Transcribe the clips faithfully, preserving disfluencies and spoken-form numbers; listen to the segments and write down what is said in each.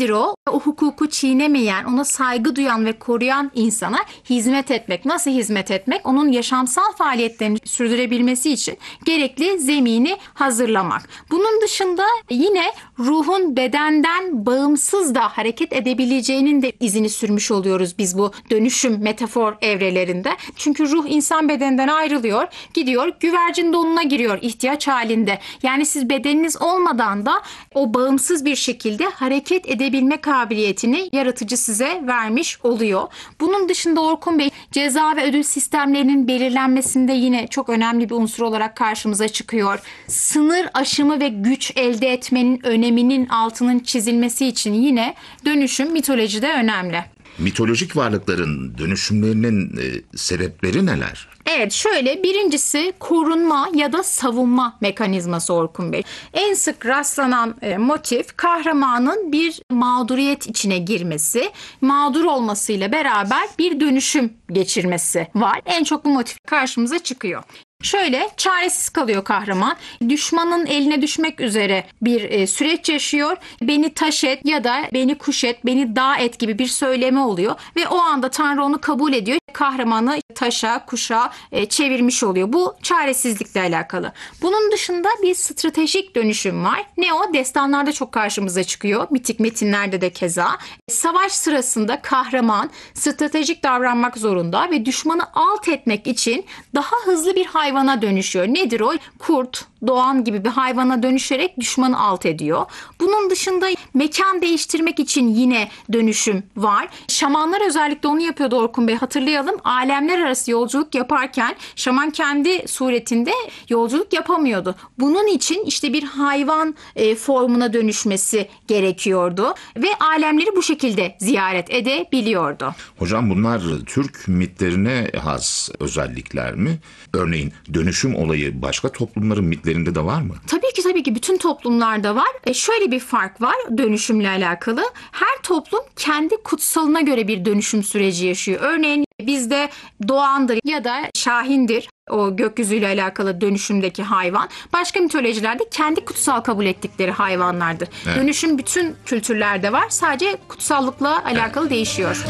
Nedir o? O hukuku çiğnemeyen, ona saygı duyan ve koruyan insana hizmet etmek. Nasıl hizmet etmek? Onun yaşamsal faaliyetlerini sürdürebilmesi için gerekli zemini hazırlamak. Bunun dışında yine ruhun bedenden bağımsız da hareket edebileceğinin de izini sürmüş oluyoruz biz bu dönüşüm metafor evrelerinde. Çünkü ruh insan bedeninden ayrılıyor, gidiyor güvercin donuna giriyor ihtiyaç halinde. Yani siz bedeniniz olmadan da o bağımsız bir şekilde hareket edebilme kabiliyetini yaratıcı size vermiş oluyor. Bunun dışında Orkun Bey, ceza ve ödül sistemlerinin belirlenmesinde yine çok önemli bir unsur olarak karşımıza çıkıyor. Sınır aşımı ve güç elde etmenin öneminin altının çizilmesi için yine dönüşüm mitolojide önemli. Mitolojik varlıkların dönüşümlerinin e, sebepleri neler? Evet, şöyle, birincisi korunma ya da savunma mekanizması Orkun Bey. En sık rastlanan e, motif kahramanın bir mağduriyet içine girmesi, mağdur olmasıyla beraber bir dönüşüm geçirmesi var. En çok bu motif karşımıza çıkıyor. Şöyle, çaresiz kalıyor kahraman. Düşmanın eline düşmek üzere bir e, süreç yaşıyor. Beni taş et ya da beni kuş et, beni dağ et gibi bir söylemi oluyor. Ve o anda Tanrı onu kabul ediyor. Kahramanı taşa, kuşa e, çevirmiş oluyor. Bu çaresizlikle alakalı. Bunun dışında bir stratejik dönüşüm var. Ne o? Destanlarda çok karşımıza çıkıyor. Mitik metinlerde de keza. Savaş sırasında kahraman stratejik davranmak zorunda ve düşmanı alt etmek için daha hızlı bir hayvan hayvana dönüşüyor. Nedir o? Kurt, doğan gibi bir hayvana dönüşerek düşmanı alt ediyor. Bunun dışında mekan değiştirmek için yine dönüşüm var. Şamanlar özellikle onu yapıyordu Orkun Bey. Hatırlayalım. Alemler arası yolculuk yaparken şaman kendi suretinde yolculuk yapamıyordu. Bunun için işte bir hayvan e, formuna dönüşmesi gerekiyordu ve alemleri bu şekilde ziyaret edebiliyordu. Hocam, bunlar Türk mitlerine has özellikler mi? Örneğin dönüşüm olayı başka toplumların mitlerinde de var mı? Tabii ki tabii ki bütün toplumlarda var. E şöyle bir fark var dönüşümle alakalı. Her toplum kendi kutsalına göre bir dönüşüm süreci yaşıyor. Örneğin bizde doğandır ya da şahindir, o gökyüzüyle alakalı dönüşümdeki hayvan. Başka mitolojilerde kendi kutsal kabul ettikleri hayvanlardır. Evet. Dönüşüm bütün kültürlerde var. Sadece kutsallıkla alakalı evet. değişiyor.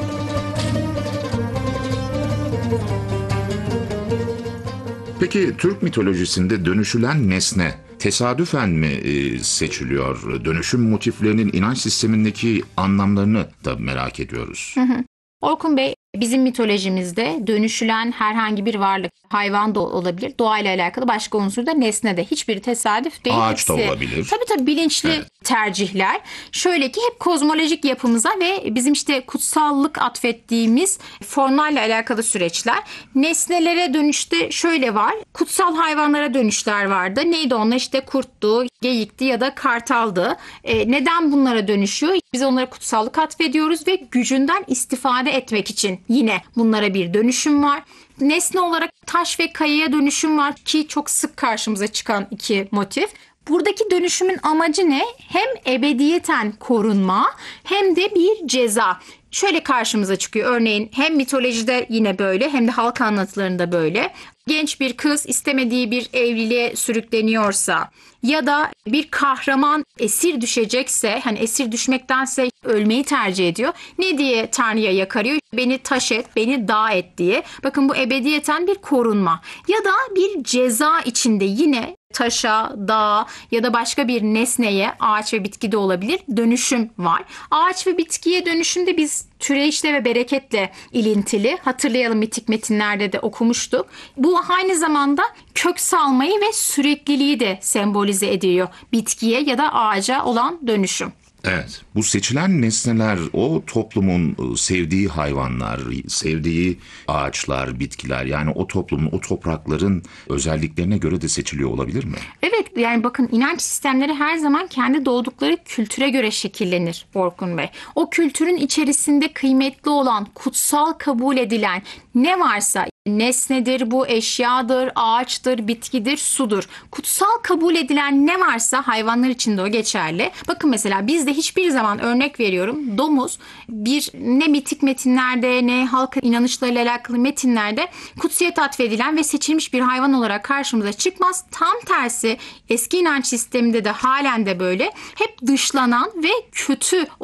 Peki Türk mitolojisinde dönüşülen nesne tesadüfen mi e, seçiliyor? Dönüşüm motiflerinin inanç sistemindeki anlamlarını da merak ediyoruz. Hı hı. Orkun Bey, bizim mitolojimizde dönüşülen herhangi bir varlık, hayvan da olabilir, doğayla alakalı başka unsur da nesne de. Hiçbiri tesadüf değil. Ağaç hepsi, da olabilir. Tabii tabii bilinçli evet. tercihler. Şöyle ki hep kozmolojik yapımıza ve bizim işte kutsallık atfettiğimiz formlarla alakalı süreçler. Nesnelere dönüşte şöyle var. Kutsal hayvanlara dönüşler vardı. Neydi onlar? İşte kurttu, geyikti ya da kartaldı. E, neden bunlara dönüşüyor? Biz onlara kutsallık atfediyoruz ve gücünden istifade etmek için yine bunlara bir dönüşüm var. Nesne olarak taş ve kayaya dönüşüm var ki çok sık karşımıza çıkan iki motif. Buradaki dönüşümün amacı ne? Hem ebediyeten korunma hem de bir ceza. Şöyle karşımıza çıkıyor. Örneğin hem mitolojide yine böyle hem de halk anlatılarında böyle. Genç bir kız istemediği bir evliliğe sürükleniyorsa ya da bir kahraman esir düşecekse, hani esir düşmektense ölmeyi tercih ediyor. Ne diye Tanrı'ya yakarıyor? Beni taş et, beni dağ et diye. Bakın bu ebediyeten bir korunma. Ya da bir ceza içinde yine taşa, dağa ya da başka bir nesneye, ağaç ve bitki de olabilir, dönüşüm var. Ağaç ve bitkiye dönüşümde biz türeyişle ve bereketle ilintili. Hatırlayalım, mitik metinlerde de okumuştuk. Bu aynı zamanda kök salmayı ve sürekliliği de sembolize ediyor bitkiye ya da ağaca olan dönüşüm. Evet, bu seçilen nesneler o toplumun sevdiği hayvanlar, sevdiği ağaçlar, bitkiler, yani o toplumun, o toprakların özelliklerine göre de seçiliyor olabilir mi? Evet, yani bakın inanç sistemleri her zaman kendi doğdukları kültüre göre şekillenir Orkun Bey. O kültürün içerisinde kıymetli olan, kutsal kabul edilen ne varsa, nesnedir, bu eşyadır, ağaçtır, bitkidir, sudur. Kutsal kabul edilen ne varsa hayvanlar için de o geçerli. Bakın mesela bizde hiçbir zaman, örnek veriyorum, domuz bir ne mitik metinlerde ne halk inanışlarıyla alakalı metinlerde kutsiyet atfedilen ve seçilmiş bir hayvan olarak karşımıza çıkmaz. Tam tersi eski inanç sisteminde de halen de böyle hep dışlanan ve kötü